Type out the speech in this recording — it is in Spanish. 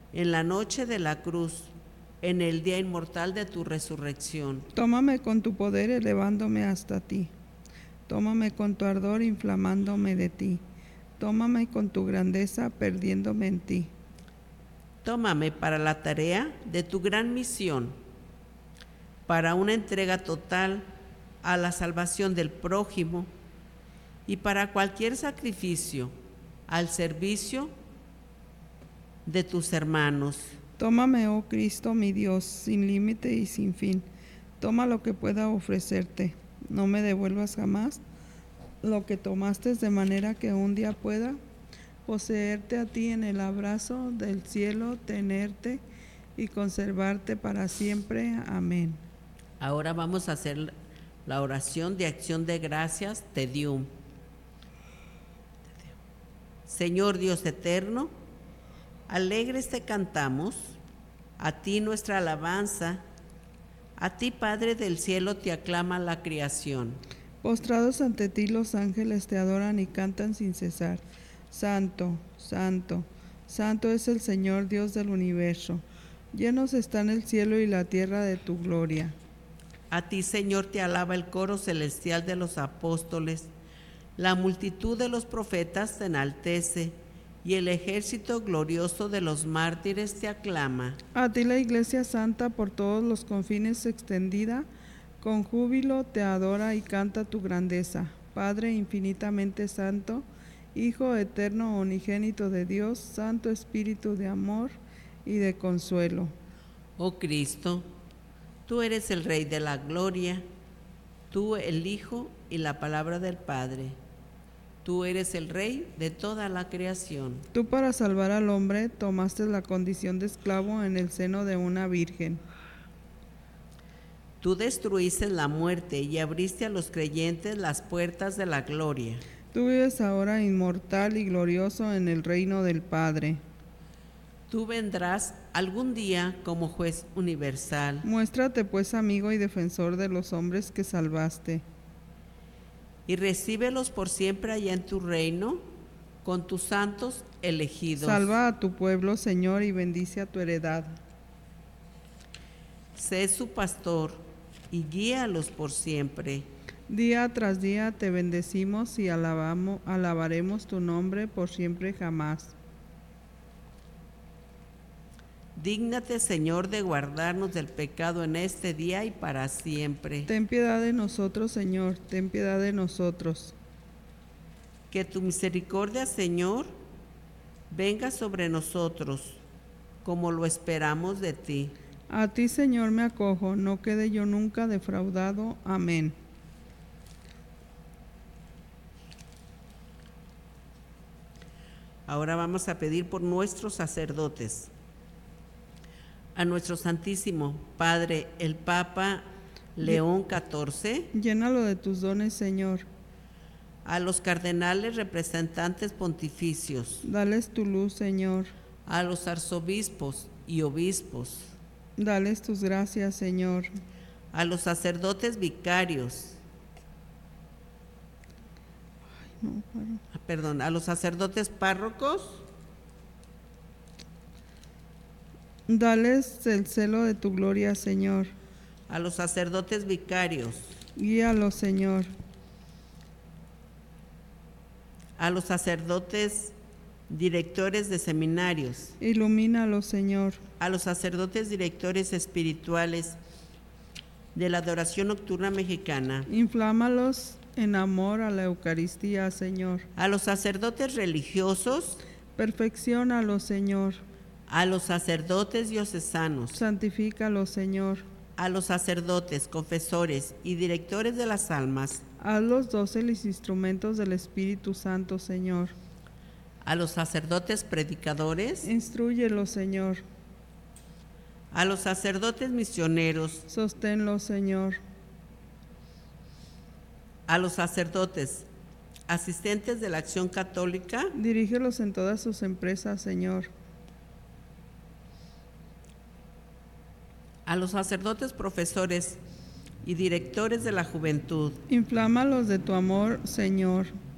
en la noche de la cruz, en el día inmortal de tu resurrección. Tómame con tu poder elevándome hasta ti. Tómame con tu ardor inflamándome de ti. Tómame con tu grandeza perdiéndome en ti. Tómame para la tarea de tu gran misión, para una entrega total a la salvación del prójimo y para cualquier sacrificio al servicio de tus hermanos. Tómame, oh Cristo, mi Dios, sin límite y sin fin. Toma lo que pueda ofrecerte. No me devuelvas jamás lo que tomaste, de manera que un día pueda poseerte a ti en el abrazo del cielo, tenerte y conservarte para siempre. Amén. Ahora vamos a hacer la oración de acción de gracias, Te Deum. Señor Dios eterno, alegres te cantamos, a ti nuestra alabanza, a ti Padre del cielo te aclama la creación. Postrados ante ti los ángeles te adoran y cantan sin cesar. Santo, santo, santo es el Señor Dios del universo. Llenos están el cielo y la tierra de tu gloria. A ti, Señor, te alaba el coro celestial de los apóstoles, la multitud de los profetas te enaltece, y el ejército glorioso de los mártires te aclama. A ti la Iglesia Santa por todos los confines extendida, con júbilo te adora y canta tu grandeza. Padre infinitamente santo, Hijo eterno unigénito de Dios, Santo Espíritu de amor y de consuelo. Oh Cristo, tú eres el Rey de la gloria, tú el Hijo y la palabra del Padre. Tú eres el Rey de toda la creación. Tú para salvar al hombre tomaste la condición de esclavo en el seno de una virgen. Tú destruiste la muerte y abriste a los creyentes las puertas de la gloria. Tú vives ahora inmortal y glorioso en el reino del Padre. Tú vendrás algún día como juez universal. Muéstrate pues amigo y defensor de los hombres que salvaste. Y recíbelos por siempre allá en tu reino, con tus santos elegidos. Salva a tu pueblo, Señor, y bendice a tu heredad. Sé su pastor y guíalos por siempre. Día tras día te bendecimos y alabaremos tu nombre por siempre jamás. Dígnate, Señor, de guardarnos del pecado en este día y para siempre. Ten piedad de nosotros, Señor, ten piedad de nosotros. Que tu misericordia, Señor, venga sobre nosotros, como lo esperamos de ti. A ti, Señor, me acojo, no quede yo nunca defraudado. Amén. Ahora vamos a pedir por nuestros sacerdotes. A nuestro Santísimo Padre, el Papa León XIV. Llénalo de tus dones, Señor. A los cardenales representantes pontificios. Dales tu luz, Señor. A los arzobispos y obispos. Dales tus gracias, Señor. A los sacerdotes vicarios. A los sacerdotes párrocos. Dales el celo de tu gloria, Señor. A los sacerdotes vicarios. Guíalos, Señor. A los sacerdotes directores de seminarios. Ilumínalos, Señor. A los sacerdotes directores espirituales de la adoración nocturna mexicana. Inflámalos en amor a la Eucaristía, Señor. A los sacerdotes religiosos. Perfecciónalos, Señor. A los sacerdotes diocesanos. Santifícalos, Señor. A los sacerdotes, confesores y directores de las almas. Hazlos dóciles instrumentos del Espíritu Santo, Señor. A los sacerdotes predicadores. Instrúyelos, Señor. A los sacerdotes misioneros. Sosténlos, Señor. A los sacerdotes asistentes de la Acción Católica. Dirígelos en todas sus empresas, Señor. A los sacerdotes profesores y directores de la juventud. Inflámalos de tu amor, Señor.